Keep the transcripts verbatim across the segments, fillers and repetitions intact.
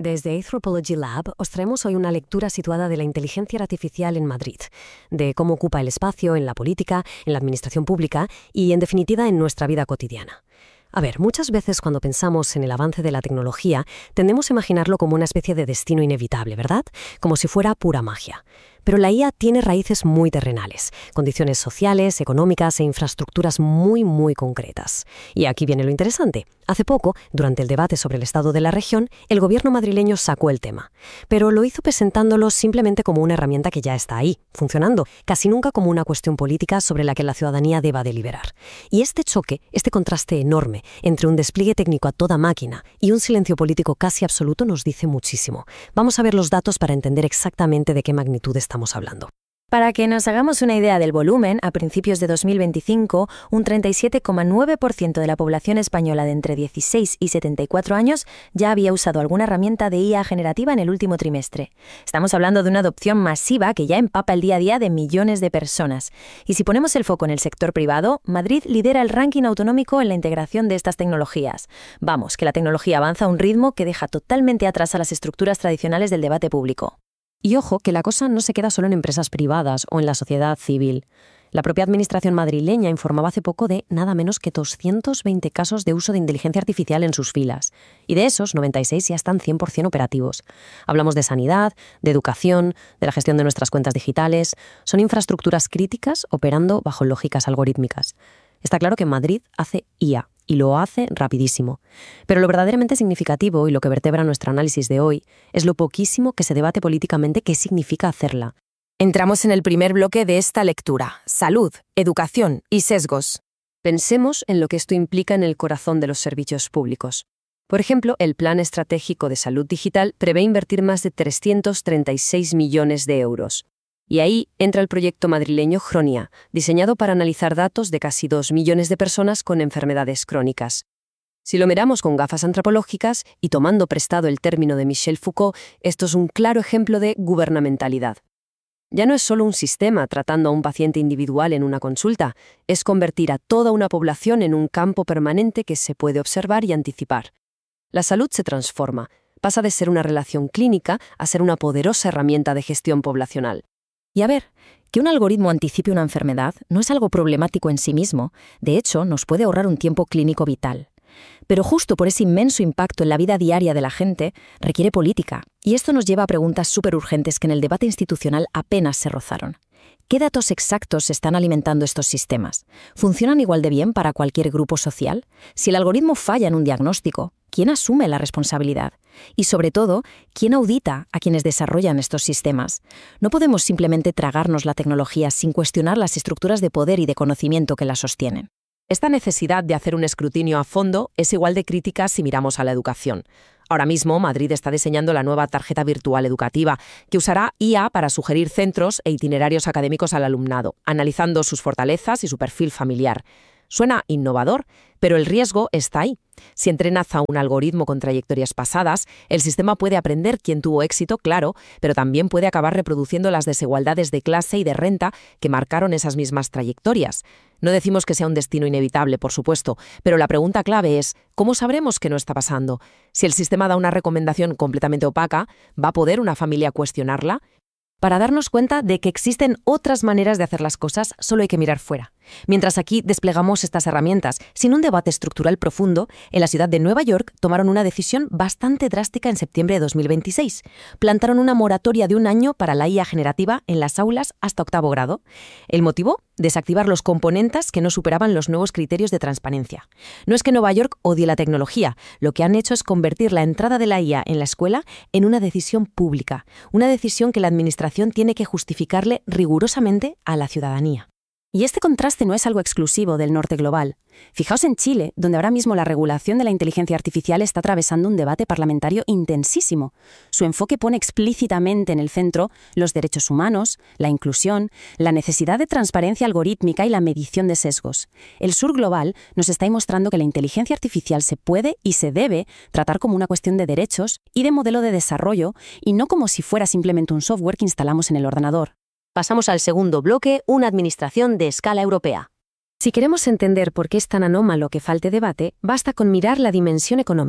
Desde Anthropology Lab os traemos hoy una lectura situada de la inteligencia artificial en Madrid, de cómo ocupa el espacio en la política, en la administración pública y, en definitiva, en nuestra vida cotidiana. A ver, muchas veces cuando pensamos en el avance de la tecnología, tendemos a imaginarlo como una especie de destino inevitable, ¿verdad? Como si fuera pura magia. Pero la I A tiene raíces muy terrenales, condiciones sociales, económicas e infraestructuras muy, muy concretas. Y aquí viene lo interesante. Hace poco, durante el debate sobre el estado de la región, el gobierno madrileño sacó el tema. Pero lo hizo presentándolo simplemente como una herramienta que ya está ahí, funcionando, casi nunca como una cuestión política sobre la que la ciudadanía deba deliberar. Y este choque, este contraste enorme entre un despliegue técnico a toda máquina y un silencio político casi absoluto nos dice muchísimo. Vamos a ver los datos para entender exactamente de qué magnitud estamos hablando. Para que nos hagamos una idea del volumen, a principios de dos mil veinticinco, un treinta y siete coma nueve por ciento de la población española de entre dieciséis y setenta y cuatro años ya había usado alguna herramienta de I A generativa en el último trimestre. Estamos hablando de una adopción masiva que ya empapa el día a día de millones de personas. Y si ponemos el foco en el sector privado, Madrid lidera el ranking autonómico en la integración de estas tecnologías. Vamos, que la tecnología avanza a un ritmo que deja totalmente atrás a las estructuras tradicionales del debate público. Y ojo, que la cosa no se queda solo en empresas privadas o en la sociedad civil. La propia administración madrileña informaba hace poco de nada menos que doscientos veinte casos de uso de inteligencia artificial en sus filas. Y de esos, noventa y seis ya están cien por ciento operativos. Hablamos de sanidad, de educación, de la gestión de nuestras cuentas digitales. Son infraestructuras críticas operando bajo lógicas algorítmicas. Está claro que Madrid hace I A. Y lo hace rapidísimo. Pero lo verdaderamente significativo y lo que vertebra nuestro análisis de hoy es lo poquísimo que se debate políticamente qué significa hacerla. Entramos en el primer bloque de esta lectura: salud, educación y sesgos. Pensemos en lo que esto implica en el corazón de los servicios públicos. Por ejemplo, el Plan Estratégico de Salud Digital prevé invertir más de trescientos treinta y seis millones de euros. Y ahí entra el proyecto madrileño Chronia, diseñado para analizar datos de casi dos millones de personas con enfermedades crónicas. Si lo miramos con gafas antropológicas y tomando prestado el término de Michel Foucault, esto es un claro ejemplo de gubernamentalidad. Ya no es solo un sistema tratando a un paciente individual en una consulta, es convertir a toda una población en un campo permanente que se puede observar y anticipar. La salud se transforma, pasa de ser una relación clínica a ser una poderosa herramienta de gestión poblacional. Y a ver, que un algoritmo anticipe una enfermedad no es algo problemático en sí mismo. De hecho, nos puede ahorrar un tiempo clínico vital. Pero justo por ese inmenso impacto en la vida diaria de la gente, requiere política. Y esto nos lleva a preguntas súper urgentes que en el debate institucional apenas se rozaron. ¿Qué datos exactos están alimentando estos sistemas? ¿Funcionan igual de bien para cualquier grupo social? Si el algoritmo falla en un diagnóstico, ¿quién asume la responsabilidad? Y sobre todo, ¿quién audita a quienes desarrollan estos sistemas? No podemos simplemente tragarnos la tecnología sin cuestionar las estructuras de poder y de conocimiento que la sostienen. Esta necesidad de hacer un escrutinio a fondo es igual de crítica si miramos a la educación. Ahora mismo, Madrid está diseñando la nueva tarjeta virtual educativa, que usará I A para sugerir centros e itinerarios académicos al alumnado, analizando sus fortalezas y su perfil familiar. Suena innovador, pero el riesgo está ahí. Si entrenas a un algoritmo con trayectorias pasadas, el sistema puede aprender quién tuvo éxito, claro, pero también puede acabar reproduciendo las desigualdades de clase y de renta que marcaron esas mismas trayectorias. No decimos que sea un destino inevitable, por supuesto, pero la pregunta clave es, ¿cómo sabremos que no está pasando? Si el sistema da una recomendación completamente opaca, ¿va a poder una familia cuestionarla? Para darnos cuenta de que existen otras maneras de hacer las cosas, solo hay que mirar fuera. Mientras aquí desplegamos estas herramientas sin un debate estructural profundo, en la ciudad de Nueva York tomaron una decisión bastante drástica en septiembre de dos mil veintiséis. Plantaron una moratoria de un año para la I A generativa en las aulas hasta octavo grado. ¿El motivo? Desactivar los componentes que no superaban los nuevos criterios de transparencia. No es que Nueva York odie la tecnología, lo que han hecho es convertir la entrada de la I A en la escuela en una decisión pública, una decisión que la administración tiene que justificarle rigurosamente a la ciudadanía. Y este contraste no es algo exclusivo del norte global. Fijaos en Chile, donde ahora mismo la regulación de la inteligencia artificial está atravesando un debate parlamentario intensísimo. Su enfoque pone explícitamente en el centro los derechos humanos, la inclusión, la necesidad de transparencia algorítmica y la medición de sesgos. El sur global nos está mostrando que la inteligencia artificial se puede y se debe tratar como una cuestión de derechos y de modelo de desarrollo, y no como si fuera simplemente un software que instalamos en el ordenador. Pasamos al segundo bloque, una administración de escala europea. Si queremos entender por qué es tan anómalo que falte debate, basta con mirar la dimensión económica.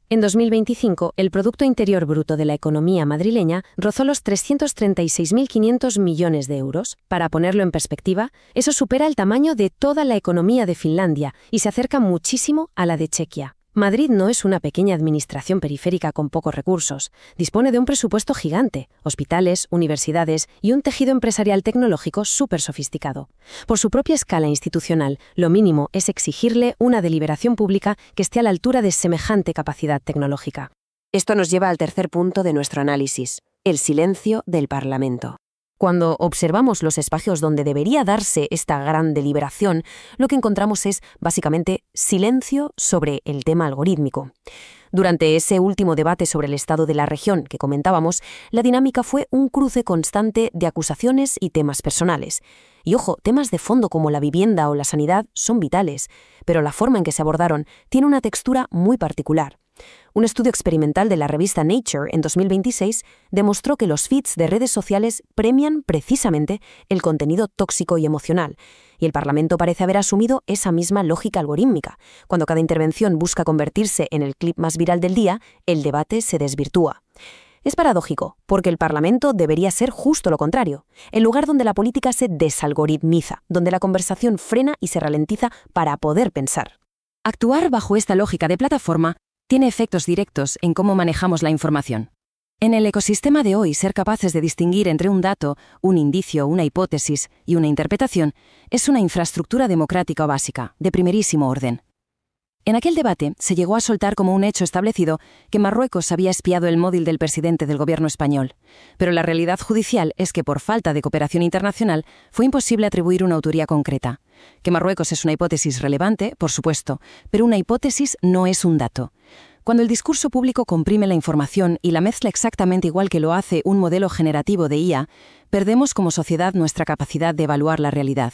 En dos mil veinticinco, el Producto Interior Bruto de la economía madrileña rozó los trescientos treinta y seis mil quinientos millones de euros. Para ponerlo en perspectiva, eso supera el tamaño de toda la economía de Finlandia y se acerca muchísimo a la de Chequia. Madrid no es una pequeña administración periférica con pocos recursos. Dispone de un presupuesto gigante, hospitales, universidades y un tejido empresarial tecnológico súper sofisticado. Por su propia escala institucional, lo mínimo es exigirle una deliberación pública que esté a la altura de semejante capacidad tecnológica. Esto nos lleva al tercer punto de nuestro análisis, el silencio del Parlamento. Cuando observamos los espacios donde debería darse esta gran deliberación, lo que encontramos es, básicamente, silencio sobre el tema algorítmico. Durante ese último debate sobre el estado de la región que comentábamos, la dinámica fue un cruce constante de acusaciones y temas personales. Y ojo, temas de fondo como la vivienda o la sanidad son vitales, pero la forma en que se abordaron tiene una textura muy particular. Un estudio experimental de la revista Nature en dos mil veintiséis demostró que los feeds de redes sociales premian precisamente el contenido tóxico y emocional, y el Parlamento parece haber asumido esa misma lógica algorítmica. Cuando cada intervención busca convertirse en el clip más viral del día, el debate se desvirtúa. Es paradójico, porque el Parlamento debería ser justo lo contrario, el lugar donde la política se desalgoritmiza, donde la conversación frena y se ralentiza para poder pensar. Actuar bajo esta lógica de plataforma tiene efectos directos en cómo manejamos la información. En el ecosistema de hoy, ser capaces de distinguir entre un dato, un indicio, una hipótesis y una interpretación es una infraestructura democrática o básica, de primerísimo orden. En aquel debate se llegó a soltar como un hecho establecido que Marruecos había espiado el móvil del presidente del gobierno español, pero la realidad judicial es que por falta de cooperación internacional fue imposible atribuir una autoría concreta. Que Marruecos es una hipótesis relevante, por supuesto, pero una hipótesis no es un dato. Cuando el discurso público comprime la información y la mezcla exactamente igual que lo hace un modelo generativo de I A, perdemos como sociedad nuestra capacidad de evaluar la realidad.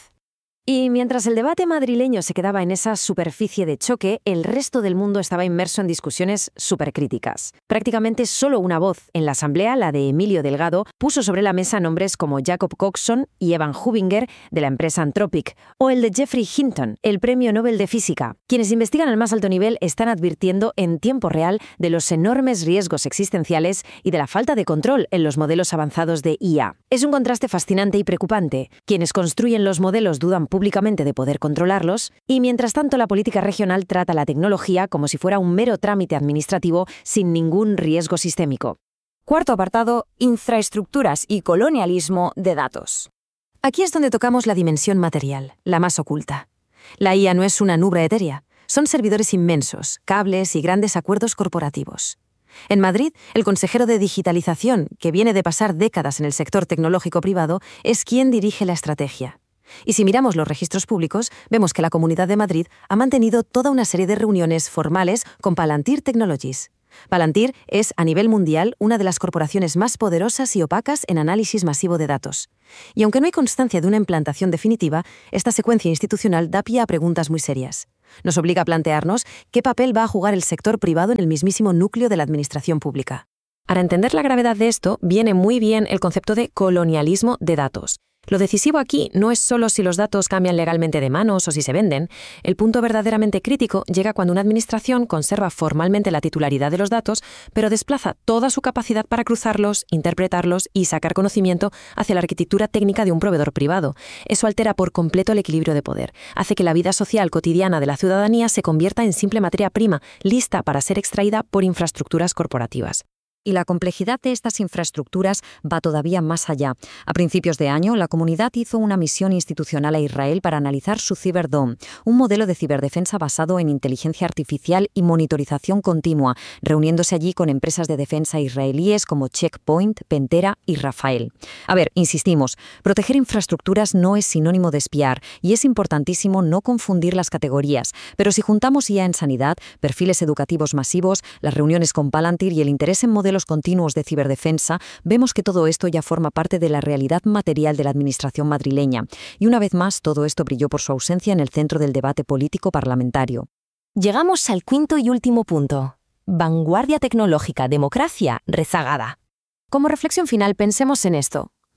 Y mientras el debate madrileño se quedaba en esa superficie de choque, el resto del mundo estaba inmerso en discusiones supercríticas. Prácticamente solo una voz en la asamblea, la de Emilio Delgado, puso sobre la mesa nombres como Jacob Coxon y Evan Hubinger, de la empresa Anthropic, o el de Geoffrey Hinton, el premio Nobel de Física. Quienes investigan al más alto nivel están advirtiendo en tiempo real de los enormes riesgos existenciales y de la falta de control en los modelos avanzados de I A. Es un contraste fascinante y preocupante. Quienes construyen los modelos dudan públicamente de poder controlarlos, y mientras tanto la política regional trata la tecnología como si fuera un mero trámite administrativo sin ningún riesgo sistémico. Cuarto apartado, infraestructuras y colonialismo de datos. Aquí es donde tocamos la dimensión material, la más oculta. La I A no es una nube etérea, son servidores inmensos, cables y grandes acuerdos corporativos. En Madrid, el consejero de digitalización, que viene de pasar décadas en el sector tecnológico privado, es quien dirige la estrategia. Y si miramos los registros públicos, vemos que la Comunidad de Madrid ha mantenido toda una serie de reuniones formales con Palantir Technologies. Palantir es, a nivel mundial, una de las corporaciones más poderosas y opacas en análisis masivo de datos. Y aunque no hay constancia de una implantación definitiva, esta secuencia institucional da pie a preguntas muy serias. Nos obliga a plantearnos qué papel va a jugar el sector privado en el mismísimo núcleo de la administración pública. Para entender la gravedad de esto, viene muy bien el concepto de colonialismo de datos. Lo decisivo aquí no es solo si los datos cambian legalmente de manos o si se venden. El punto verdaderamente crítico llega cuando una administración conserva formalmente la titularidad de los datos, pero desplaza toda su capacidad para cruzarlos, interpretarlos y sacar conocimiento hacia la arquitectura técnica de un proveedor privado. Eso altera por completo el equilibrio de poder. Hace que la vida social cotidiana de la ciudadanía se convierta en simple materia prima, lista para ser extraída por infraestructuras corporativas. Y la complejidad de estas infraestructuras va todavía más allá. A principios de año, la comunidad hizo una misión institucional a Israel para analizar su Cyberdome, un modelo de ciberdefensa basado en inteligencia artificial y monitorización continua, reuniéndose allí con empresas de defensa israelíes como Checkpoint, Pentera y Rafael. A ver, insistimos, proteger infraestructuras no es sinónimo de espiar y es importantísimo no confundir las categorías, pero si juntamos I A en sanidad, perfiles educativos masivos, las reuniones con Palantir y el interés en modelos los continuos de ciberdefensa, vemos que todo esto ya forma parte de la realidad material de la administración madrileña. Y una vez más, todo esto brilló por su ausencia en el centro del debate político parlamentario. Llegamos al quinto y último punto. Vanguardia tecnológica, democracia rezagada. Como reflexión final, pensemos en esto.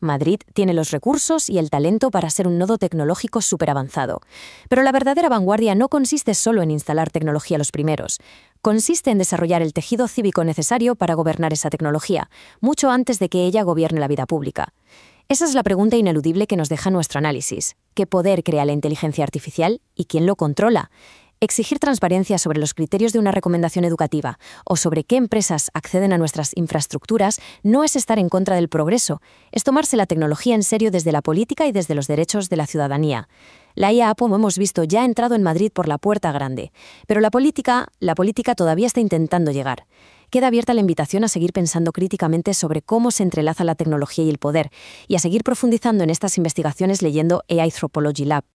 Madrid tiene los recursos y el talento para ser un nodo tecnológico superavanzado. Pero la verdadera vanguardia no consiste solo en instalar tecnología los primeros. Consiste en desarrollar el tejido cívico necesario para gobernar esa tecnología, mucho antes de que ella gobierne la vida pública. Esa es la pregunta ineludible que nos deja nuestro análisis. ¿Qué poder crea la inteligencia artificial y quién lo controla? Exigir transparencia sobre los criterios de una recomendación educativa o sobre qué empresas acceden a nuestras infraestructuras no es estar en contra del progreso, es tomarse la tecnología en serio desde la política y desde los derechos de la ciudadanía. La I A, como hemos visto, ya ha entrado en Madrid por la puerta grande, pero la política, la política todavía está intentando llegar. Queda abierta la invitación a seguir pensando críticamente sobre cómo se entrelaza la tecnología y el poder, y a seguir profundizando en estas investigaciones leyendo A I Anthropology Lab.